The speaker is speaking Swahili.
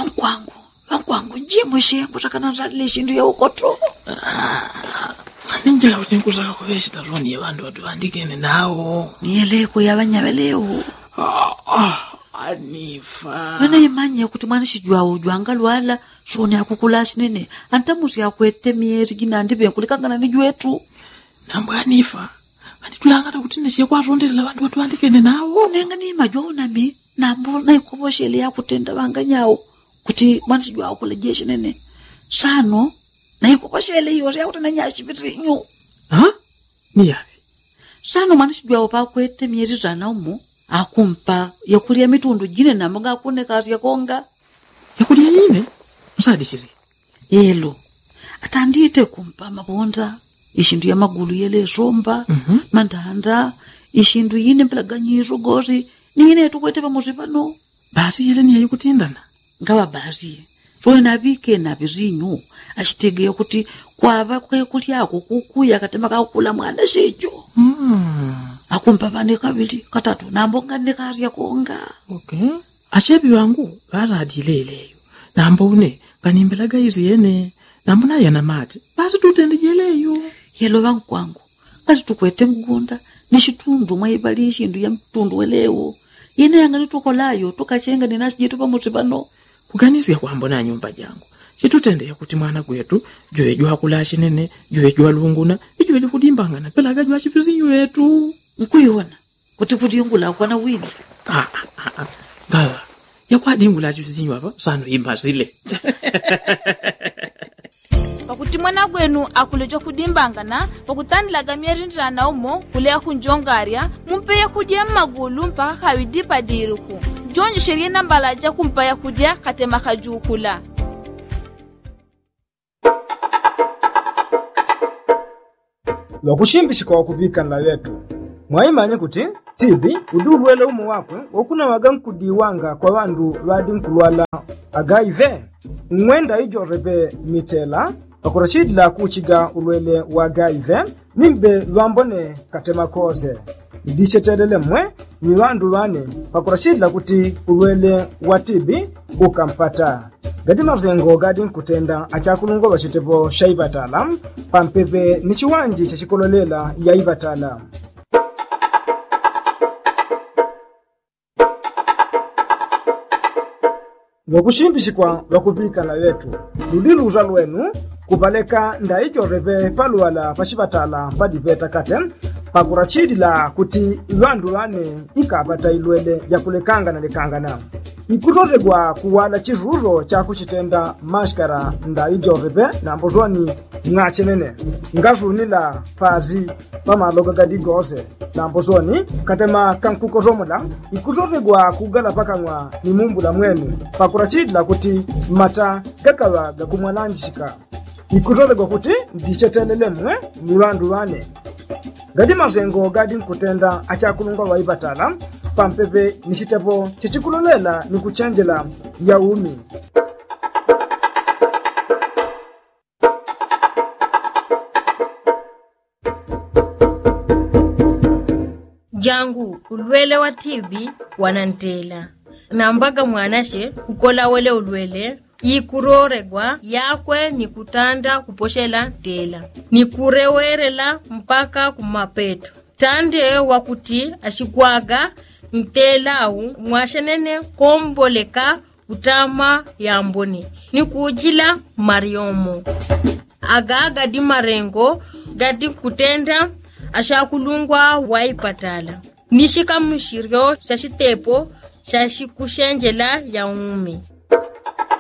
Wangwangu njimwe kutakana nzalile shindu ya ukoto. Ninjala utenkusaka kuveshita roni ya vandu watu andikene nao. Nieleko ya wanyaweleo. Anifa. Wana imanya kuti mwana shijua ujuanga luala. Shone ya kukulashi nene. Antamusi ya kuete mieri gina ndibe ya kulikangana nijuetu. Nambu Anifa. Kani tulangata kutineshia kwa rondela vandu watu andikene nao. Nenga ni majua unami. Nambu na ikuboshele ya kutenda wanganyao. Kuti mwana shijua ukulejeshi nene. Sano. Na ikuboshele yore ya kutenda nyashi vitinyu. Ha? Ni yavi? Sano mwana shijua upa kuete mieri zana umu. Akumpa. Ya kulia mitundu jine na mga akune kazi ya konga. Ya kulia yine? Msadi shiri? Yelo. Atandite kumpa mabonda. Ishindu ya magulu yele somba. Mandanda. Ishindu yine mpelaganyiru gozi. Ningine tukwete pa muzipano. Basi yele ni ya yukutindana? Ngawa basi. Soe nabike nabizinyu. Ashitege ya kuti kwa kwe kuti yako kukuya katema kakula mwana shejo. Akumpa bane kabili katatu. Nambonga nekazi ya konga. Okay. Ashebi wangu. Bara adileleyo. Nambo une. Kanimbelaga izi yene. Nambuna yana mati. Basi tutende jeleyo. Yelo wangu kwangu. Basi tukwete mgunda. Nishitundu maibali ishindu ya mtundu welewo. Yene yangani tukolayo. Tukachenga ni nasi jitu pa mutibano. Kuganisi ya kuambona nyumba jangu. Chitutende ya kuti mwana kwetu. Joe jua kulashi nene. Joe jua lunguna. Joe jua kudimbangana. Pelaga jua chipizi yuetu. Mkuiona. Kuti kudingula kwa na wini. Gawa. Ya kwa dingula chipizi yuapa. Sano hima zile. Pakuti mwana gwenu akulejo kudimbangana, pakutanilaga mieri njana umo, kulea kunjongaria, mumpeye kudia magulu mpaka kawidipa diriku. Jonji sherie nambalaja kumpaya kudia katema kajukula. Wakushimbishika wakubika na letu. Mwaimanye kuti, tibi, udulwele umu wakwe, wakuna wagankudiwanga kwa wandu wadi nkulwala agaive. Mwenda ijo rebe mitela, wakurashidila kuchiga ulwele wagaive, nimbe wambone katema koze. Idishetelele mwe, ni wandu wane, wakurashidila kuti ulwele watibi ukampata. Gadi mazengo gadi nkutenda achakulungo wachitepo shaibatala, pampepe nichiwanji chachikololela ya ibatala. Wakushimbishikwa wakubika na letu. Ludilu uzalwenu kupaleka ndaijo rebe paluala pashibatala padipeta kate. Pakurachidila kuti iwandu wane ikabata ilwele ya kulekanga na lekangana. Ikutotegwa kuwala chizuro cha kuchitenda mashkara ndaijo rebe na mbozoni ngachenene. Ngazunila pazi pamaloga gadi gose. Na mbozoni katema kankukozomula. Ikutotegwa kugala pakangwa ni mumbu la mwenu. Pakurachidila kuti mata gakawa gakumwalanjishika. Ikutotegwa kuti ndichetelele mwe ni wandu wane. Gadi mazengo gadi nkutenda achakulunga waibatala. Pampepe nishitepo chichikulolela ni kuchenjela ya umi. Jangu ulwele wa tibi wanantela. Nambaga mwanashe kukola wele ulwele. Ikuroregwa yakwe ni kutanda kuposhela tela. Ni kurewerela mpaka kumapeto. Tande wakuti ashikwaga ntela au mwashenene komboleka utama yamboni. Ni kujila mariomo. Aga di marengo gadi kutenda ashakulungwa waipatala. Nishika mshirio shashitepo shashikushenjela ya umi.